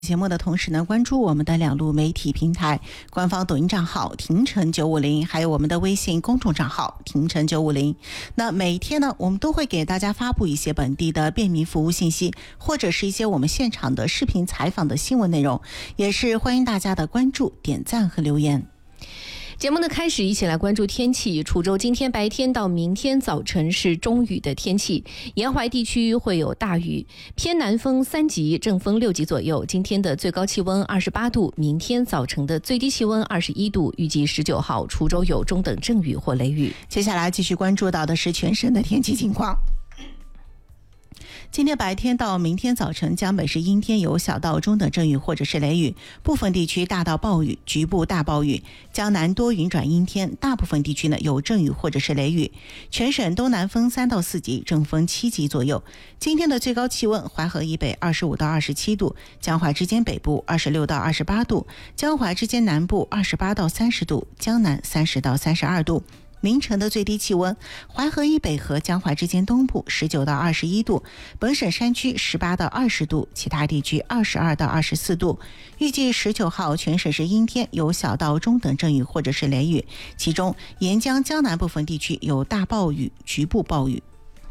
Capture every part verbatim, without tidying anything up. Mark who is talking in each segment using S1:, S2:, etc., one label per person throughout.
S1: 节目的同时呢，关注我们的两路媒体平台，官方抖音账号廷城九五零，还有我们的微信公众账号廷城九五零。那每天呢，我们都会给大家发布一些本地的便民服务信息，或者是一些我们现场的视频采访的新闻内容，也是欢迎大家的关注、点赞和留言。
S2: 节目的开始，一起来关注天气。楚州今天白天到明天早晨是中雨的天气，沿淮地区会有大雨，偏南风三级，正风六级左右。今天的最高气温二十八度，明天早晨的最低气温二十一度。预计十九号楚州有中等阵雨或雷雨。
S1: 接下来继续关注到的是全省的天气情况。今天白天到明天早晨，江北是阴天，有小到中等阵雨或者是雷雨，部分地区大到暴雨，局部大暴雨。江南多云转阴天，大部分地区呢有阵雨或者是雷雨。全省东南风三到四级，正风七级左右。今天的最高气温，淮河以北二十五到二十七度，江淮之间北部二十六到二十八度，江淮之间南部二十八到三十度，江南三十到三十二度。凌晨的最低气温，淮河以北和江淮之间东部十九到二十一度，本省山区十八到二十度，其他地区二十二到二十四度。预计十九号全省是阴天，有小到中等阵雨或者是雷雨，其中沿江江南部分地区有大暴雨，局部暴雨。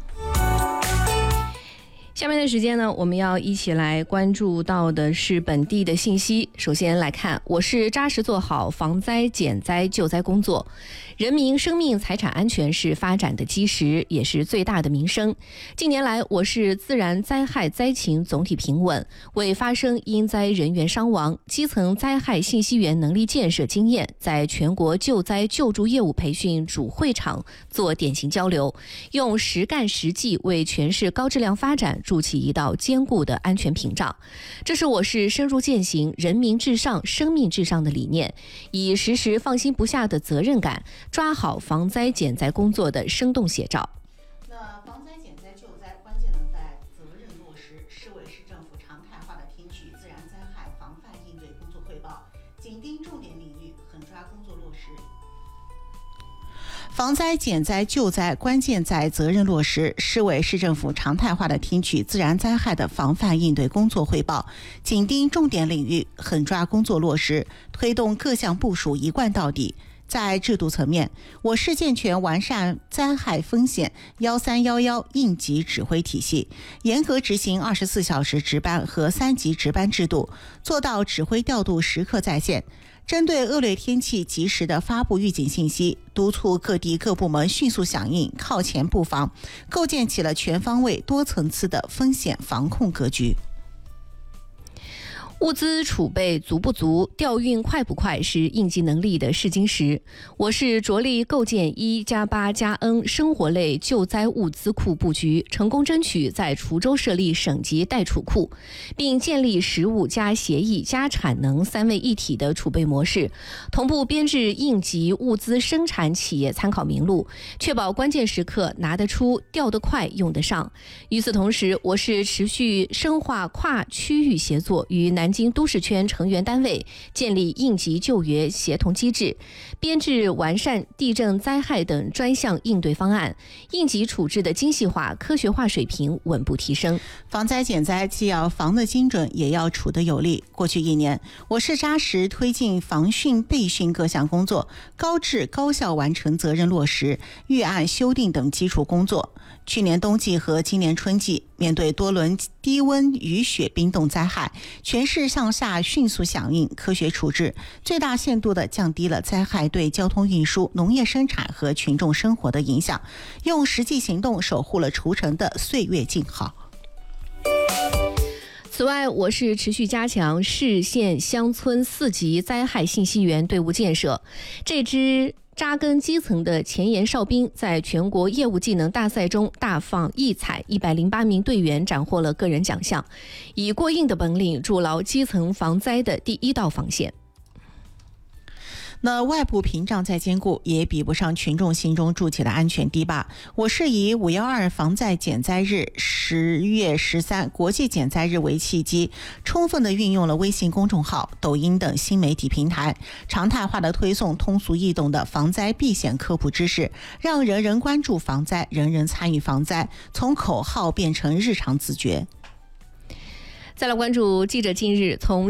S2: 下面的时间呢，我们要一起来关注到的是本地的信息。首先来看，我市扎实做好防灾减灾救灾工作。人民生命财产安全是发展的基石，也是最大的民生。近年来，我市自然灾害灾情总体平稳，为发生因灾人员伤亡、基层灾害信息源能力建设经验，在全国救灾救助业务培训主会场做典型交流，用实干实际为全市高质量发展筑起一道坚固的安全屏障。这是我市深入践行人民至上、生命至上的理念，以时时放心不下的责任感，抓好防灾减灾工作的生动写照。
S1: 那防灾减灾救灾，关键呢在责任落实。市委市政府常态化的听取自然灾害防范应对工作汇报，紧盯重点领域，狠抓工作落实。防灾减灾救灾关键在责任落实，市委市政府常态化的听取自然灾害的防范应对工作汇报，紧盯重点领域，狠抓工作落实，推动各项部署一贯到底。在制度层面，我市健全完善灾害风险幺三幺幺应急指挥体系，严格执行二十四小时值班和三级值班制度，做到指挥调度时刻在线。针对恶劣天气及时的发布预警信息，督促各地各部门迅速响应，靠前布防，构建起了全方位多层次的风险防控格局。
S2: 物资储备足不足，调运快不快是应急能力的试金石。我市着力构建一加八加 N 生活类救灾物资库布局，成功争取在滁州设立省级待储库，并建立实物加协议加产能三位一体的储备模式，同步编制应急物资生产企业参考名录，确保关键时刻拿得出、调得快、用得上。与此同时，我市持续深化跨区域协作，与南南京都市圈成员单位建立应急救援协同机制，编制完善地震灾害等专项应对方案，应急处置的精细化、科学化水平稳步提升。
S1: 防灾减灾既要防得精准，也要处得有力。过去一年，我市扎实推进防汛备汛各项工作，高质高效完成责任落实、预案修订等基础工作。去年冬季和今年春季，面对多轮低温雨雪冰冻灾害，全市向下迅速响应、科学处置，最大限度地降低了灾害对交通运输、农业生产和群众生活的影响，用实际行动守护了除尘的岁月静好。
S2: 此外，我市持续加强市县乡村四级灾害信息源队伍建设。这支扎根基层的前沿哨兵在全国业务技能大赛中大放异彩，一百零八名队员斩获了个人奖项，以过硬的本领筑牢基层防灾的第一道防线。
S1: 那外部屏障再坚固，也比不上群众心中筑起的安全堤坝。我市以五一二防灾减灾日、十月十三国际减灾日为契机，充分地运用了微信公众号、抖音等新媒体平台，常态化地推送通俗易懂的防灾避险科普知识，让人人关注防灾，人人参与防灾，从口号变成日常自觉。
S2: 再来关注记者近日从